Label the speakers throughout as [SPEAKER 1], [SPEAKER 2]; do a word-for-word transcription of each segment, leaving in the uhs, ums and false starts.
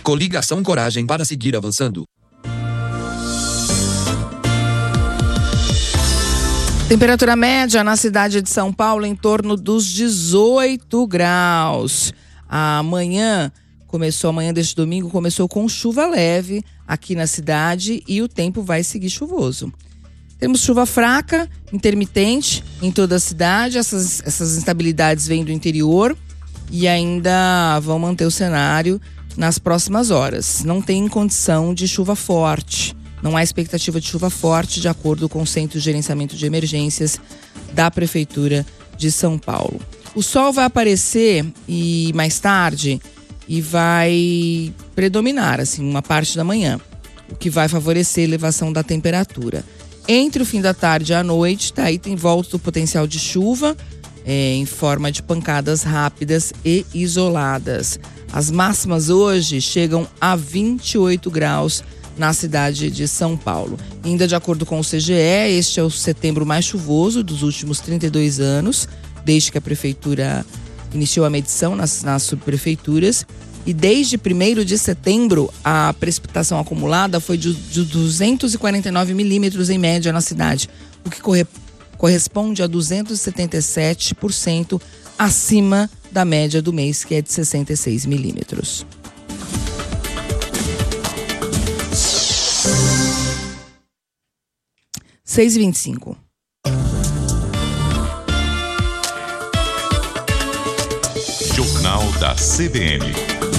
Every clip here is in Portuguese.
[SPEAKER 1] Coligação Coragem para seguir avançando.
[SPEAKER 2] Temperatura média na cidade de São Paulo em torno dos dezoito graus. Amanhã começou, amanhã deste domingo começou com chuva leve aqui na cidade e o tempo vai seguir chuvoso. Temos chuva fraca, intermitente em toda a cidade. Essas, essas instabilidades vêm do interior e ainda vão manter o cenário nas próximas horas. Não tem condição de chuva forte. Não há expectativa de chuva forte, de acordo com o Centro de Gerenciamento de Emergências da Prefeitura de São Paulo. O sol vai aparecer e mais tarde e vai predominar, assim, uma parte da manhã, o que vai favorecer a elevação da temperatura. Entre o fim da tarde e a noite, tá, aí tem volta do potencial de chuva é, em forma de pancadas rápidas e isoladas. As máximas hoje chegam a vinte e oito graus na cidade de São Paulo. Ainda de acordo com o C G E, este é o setembro mais chuvoso dos últimos trinta e dois anos, desde que a prefeitura iniciou a medição nas, nas subprefeituras. E desde primeiro de setembro, a precipitação acumulada foi de, de duzentos e quarenta e nove milímetros em média na cidade, o que corre, corresponde a duzentos e setenta e sete por cento acima da média do mês, que é de sessenta e seis milímetros. seis e vinte e cinco.
[SPEAKER 3] Jornal da C B N.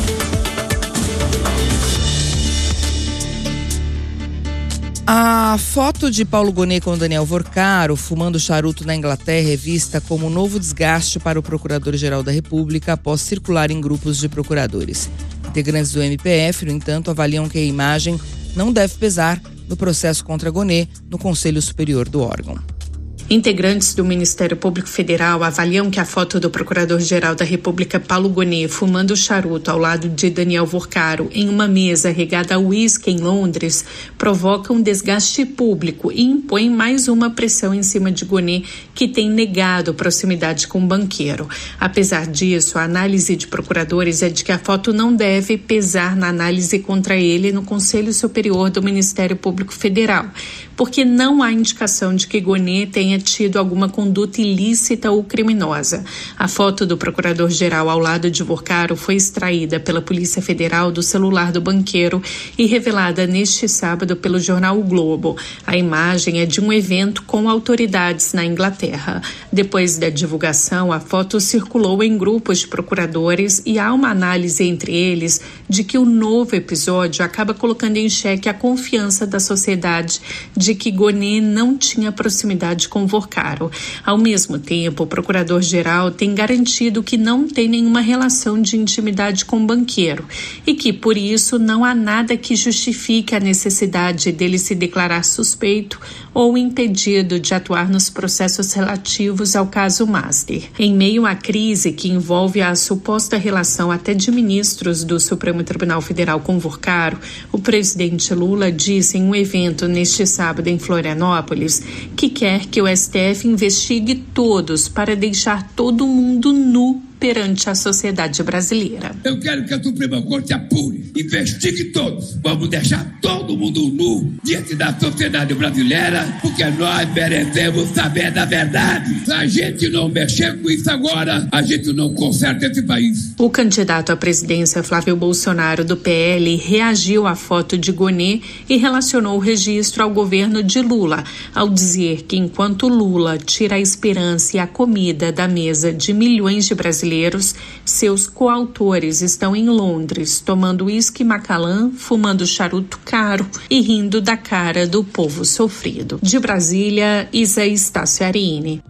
[SPEAKER 2] A foto de Paulo Gonet com Daniel Vorcaro fumando charuto na Inglaterra é vista como um novo desgaste para o Procurador-Geral da República após circular em grupos de procuradores. Integrantes do M P F, no entanto, avaliam que a imagem não deve pesar no processo contra Gonet no Conselho Superior do órgão.
[SPEAKER 4] Integrantes do Ministério Público Federal avaliam que a foto do Procurador-Geral da República Paulo Gonet fumando charuto ao lado de Daniel Vorcaro em uma mesa regada a uísque em Londres provoca um desgaste público e impõe mais uma pressão em cima de Gonet, que tem negado proximidade com o banqueiro. Apesar disso, a análise de procuradores é de que a foto não deve pesar na análise contra ele no Conselho Superior do Ministério Público Federal, porque não há indicação de que Gonet tenha tido alguma conduta ilícita ou criminosa. A foto do procurador-geral ao lado de Vorcaro foi extraída pela Polícia Federal do celular do banqueiro e revelada neste sábado pelo jornal O Globo. A imagem é de um evento com autoridades na Inglaterra. Depois da divulgação, a foto circulou em grupos de procuradores e há uma análise entre eles de que o novo episódio acaba colocando em xeque a confiança da sociedade de que Gonet não tinha proximidade com Vorcaro. Ao mesmo tempo, o procurador-geral tem garantido que não tem nenhuma relação de intimidade com o banqueiro e que, por isso, não há nada que justifique a necessidade dele se declarar suspeito ou impedido de atuar nos processos relativos ao caso Master. Em meio à crise que envolve a suposta relação até de ministros do Supremo Tribunal Federal com Vorcaro, o presidente Lula disse em um evento neste sábado em Florianópolis que quer que o S T F investigue todos para deixar todo mundo nu perante a sociedade brasileira.
[SPEAKER 5] Eu quero que a Suprema Corte apure, investigue todos. Vamos deixar todo mundo nu diante da sociedade brasileira, porque nós merecemos saber da verdade. Se a gente não mexer com isso agora, a gente não conserta esse país.
[SPEAKER 4] O candidato à presidência Flávio Bolsonaro do P L reagiu à foto de Gonet e relacionou o registro ao governo de Lula, ao dizer que enquanto Lula tira a esperança e a comida da mesa de milhões de brasileiros, seus coautores estão em Londres, tomando uísque Macallan, fumando charuto caro e rindo da cara do povo sofrido. De Brasília, Isa Estácio Arini.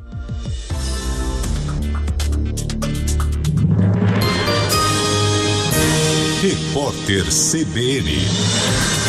[SPEAKER 3] Repórter C B N.